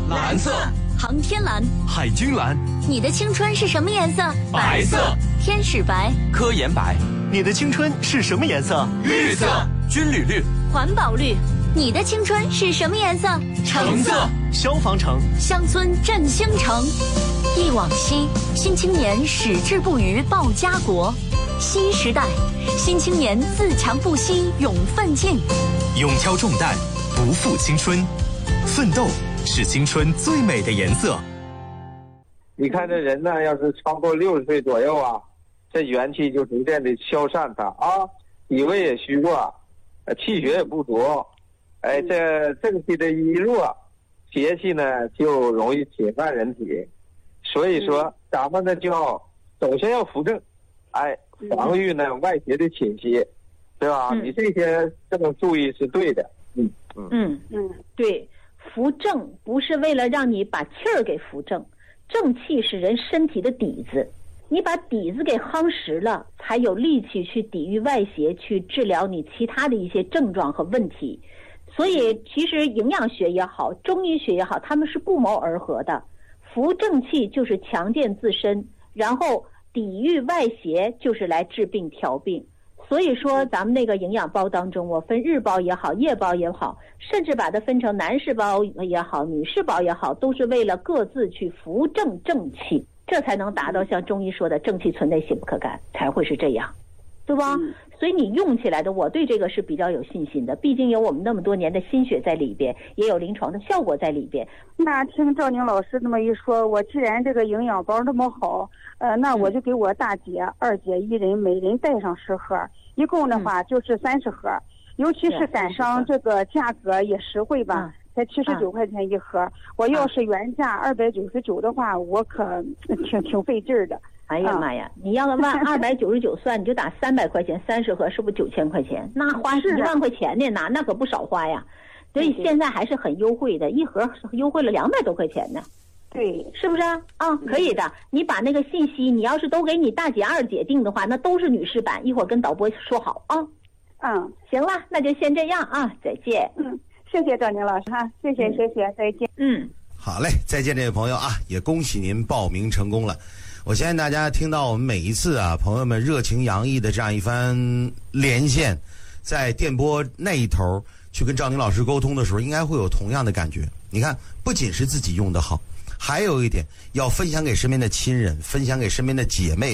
蓝色。 航天蓝、 海军蓝。 你的青春是什么颜色？ 白色。 天使白、 科研白。 你的青春是什么颜色？ 绿色。军旅绿。 环保绿。你的青春是什么颜色？ 橙色。 消防橙。 乡村振兴城。忆往昔，新青年矢志不渝报家国。新时代，新青年自强不息勇奋进。 勇挑重担，不负青春。奋斗是青春最美的颜色。 你看这人呢，要是超过60岁左右啊，这元气就逐渐的消散他啊，体味也虚弱，气血也不足，这正气的一弱，邪气呢就容易侵犯人体。所以说，咱们呢就要首先要扶正，防御呢外邪的侵袭，对吧？你这些这么注意是对的。 对，扶正不是为了让你把气儿给扶正，正气是人身体的底子，你把底子给夯实了，才有力气去抵御外邪，去治疗你其他的一些症状和问题。所以其实营养学也好，中医学也好，他们是不谋而合的。扶正气就是强健自身，然后抵御外邪就是来治病调病。所以说咱们那个营养包当中，我分日包也好，夜包也好，甚至把它分成男士包也好，女士包也好，都是为了各自去扶正正气，这才能达到像中医说的正气存内心不可干，才会是这样，对吧？所以你用起来的，我对这个是比较有信心的，毕竟有我们那么多年的心血在里边，也有临床的效果在里边。 那听赵宁老师这么一说，我既然这个营养包那么好，那我就给我大姐、二姐一人每人带上10盒，一共的话就是30盒。尤其是赶上这个价格也实惠吧，才79块钱一盒。我要是原价299的话，我可挺费劲儿的。 哎呀妈呀！你要按299算，你就打300块钱，30盒是不是9000块钱？那花1万块钱呢，那可不少花呀。所以现在还是很优惠的，一盒优惠了200多块钱呢。 对， 是不是啊？可以的。你把那个信息，你要是都给你大姐、二姐订的话，那都是女士版。一会儿跟导播说好啊。行了，那就先这样啊，再见。 谢谢赵宁老师哈，谢谢，再见。 好嘞，再见，这位朋友啊，也恭喜您报名成功了。我相信大家听到我们每一次啊，朋友们热情洋溢的这样一番连线，在电波那一头去跟赵宁老师沟通的时候，应该会有同样的感觉。你看，不仅是自己用得好，还有一点要分享给身边的亲人，分享给身边的姐妹。